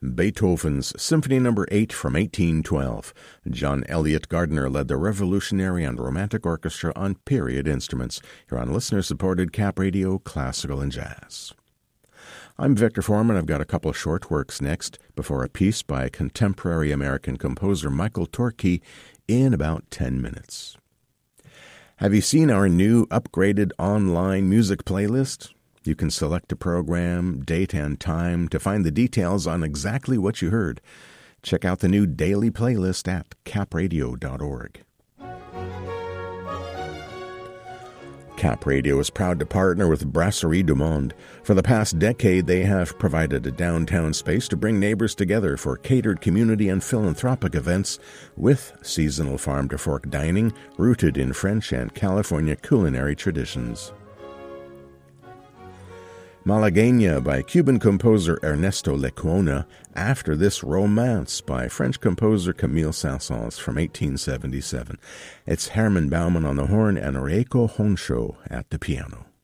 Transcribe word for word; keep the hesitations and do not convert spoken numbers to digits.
Beethoven's Symphony Number eight from eighteen twelve. John Elliott Gardner led the Revolutionary and Romantic Orchestra on period instruments. You're on listener-supported Cap Radio, Classical and Jazz. I'm Victor Foreman. I've got a couple of short works next before a piece by contemporary American composer Michael Torke in about ten minutes. Have you seen our new upgraded online music playlist? You can select a program, date, and time to find the details on exactly what you heard. Check out the new daily playlist at cap radio dot org. Cap Radio is proud to partner with Brasserie du Monde. For the past decade, they have provided a downtown space to bring neighbors together for catered community and philanthropic events with seasonal farm-to-fork dining rooted in French and California culinary traditions. Malagueña by Cuban composer Ernesto Lecuona, After This Romance by French composer Camille Saint-Saëns from eighteen seventy-seven. It's Herman Baumann on the horn and Reiko Honsho at the piano.